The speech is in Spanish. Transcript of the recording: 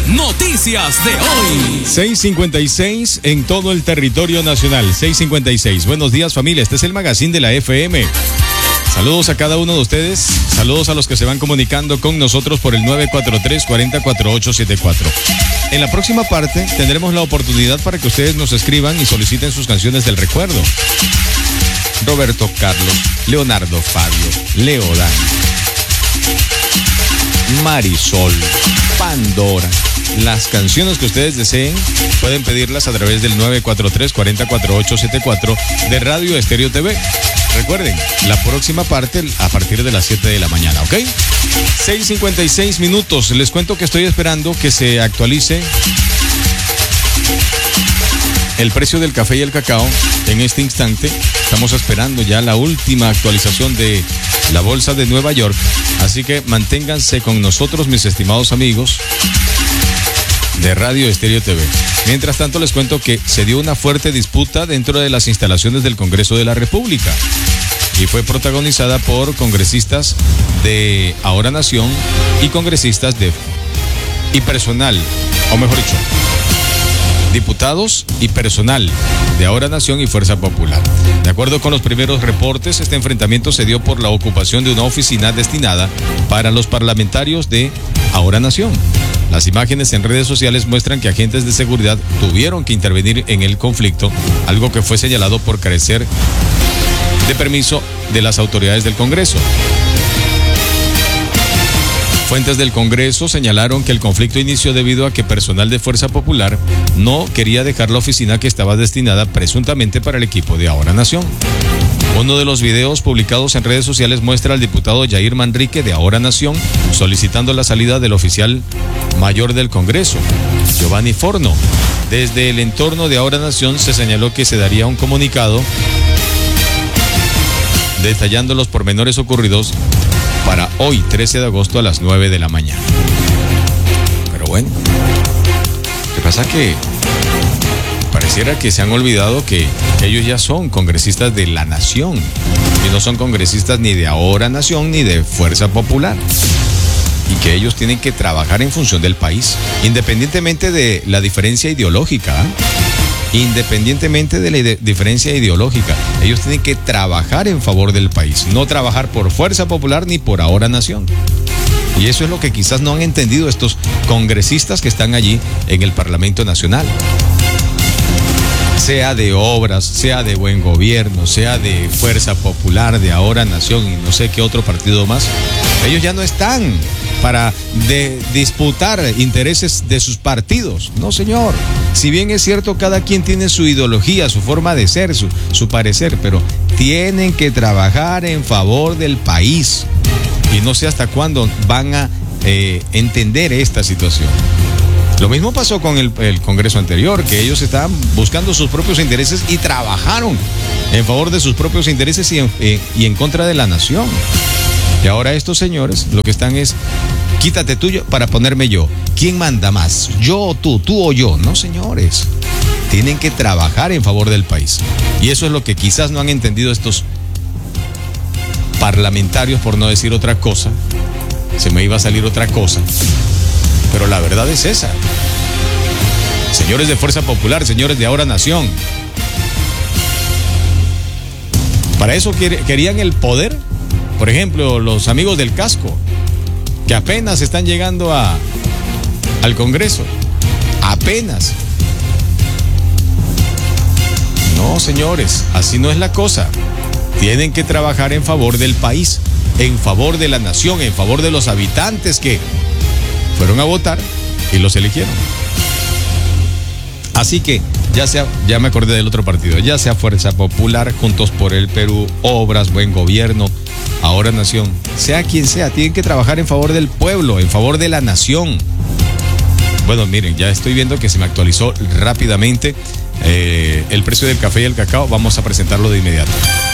Noticias de hoy. 6:56 en todo el territorio nacional. 6:56. Buenos días, familia. Este es el magazine de la FM. Saludos a cada uno de ustedes. Saludos a los que se van comunicando con nosotros por el 943-404874. En la próxima parte tendremos la oportunidad para que ustedes nos escriban y soliciten sus canciones del recuerdo. Roberto Carlos, Leonardo Fabio, Leodán, Marisol, Pandora. Las canciones que ustedes deseen pueden pedirlas a través del 943-404874 de Radio Estéreo TV. Recuerden, la próxima parte a partir de las 7 de la mañana, ¿ok? 6:56 minutos. Les cuento que estoy esperando que se actualice el precio del café y el cacao. En este instante estamos esperando ya la última actualización de la bolsa de Nueva York. Así que manténganse con nosotros, mis estimados amigos de Radio Estéreo TV. Mientras tanto, les cuento que se dio una fuerte disputa dentro de las instalaciones del Congreso de la República y fue protagonizada por congresistas de Ahora Nación y congresistas y personal, o mejor dicho, diputados y personal de Ahora Nación y Fuerza Popular. De acuerdo con los primeros reportes, este enfrentamiento se dio por la ocupación de una oficina destinada para los parlamentarios de Ahora Nación. Las imágenes en redes sociales muestran que agentes de seguridad tuvieron que intervenir en el conflicto, algo que fue señalado por carecer de permiso de las autoridades del Congreso. Fuentes del Congreso señalaron que el conflicto inició debido a que personal de Fuerza Popular no quería dejar la oficina que estaba destinada presuntamente para el equipo de Ahora Nación. Uno de los videos publicados en redes sociales muestra al diputado Yair Manrique de Ahora Nación solicitando la salida del oficial mayor del Congreso, Giovanni Forno. Desde el entorno de Ahora Nación se señaló que se daría un comunicado detallando los pormenores ocurridos para hoy, 13 de agosto a las 9 de la mañana. Pero bueno, lo que pasa que pareciera que se han olvidado que ellos ya son congresistas de la nación y no son congresistas ni de Ahora Nación ni de Fuerza Popular, y que ellos tienen que trabajar en función del país, independientemente de la diferencia ideológica. Independientemente de la diferencia ideológica, ellos tienen que trabajar en favor del país, no trabajar por Fuerza Popular ni por Ahora Nación. Y eso es lo que quizás no han entendido estos congresistas que están allí en el Parlamento Nacional. Sea de obras, sea de buen gobierno, sea de Fuerza Popular, de Ahora Nación y no sé qué otro partido más, ellos ya no están para disputar intereses de sus partidos. No, señor. Si bien es cierto, cada quien tiene su ideología, su forma de ser, su parecer, pero tienen que trabajar en favor del país. Y no sé hasta cuándo van a entender esta situación. Lo mismo pasó con el Congreso anterior, que ellos estaban buscando sus propios intereses y trabajaron en favor de sus propios intereses y en contra de la nación. Y ahora estos señores lo que están es, quítate tuyo para ponerme yo. ¿Quién manda más? ¿Yo o tú o yo? No, señores. Tienen que trabajar en favor del país. Y eso es lo que quizás no han entendido estos parlamentarios, por no decir otra cosa. Se me iba a salir otra cosa, pero la verdad es esa. Señores de Fuerza Popular, señores de Ahora Nación, para eso querían el poder. Por ejemplo, los amigos del casco, que apenas están llegando al Congreso. Apenas. No, señores, así no es la cosa. Tienen que trabajar en favor del país, en favor de la nación, en favor de los habitantes que fueron a votar y los eligieron. Así que ya me acordé del otro partido, ya sea Fuerza Popular, Juntos por el Perú, Obras, Buen Gobierno, Ahora Nación, sea quien sea, tienen que trabajar en favor del pueblo, en favor de la nación. Bueno, miren, ya estoy viendo que se me actualizó rápidamente el precio del café y el cacao. Vamos a presentarlo de inmediato.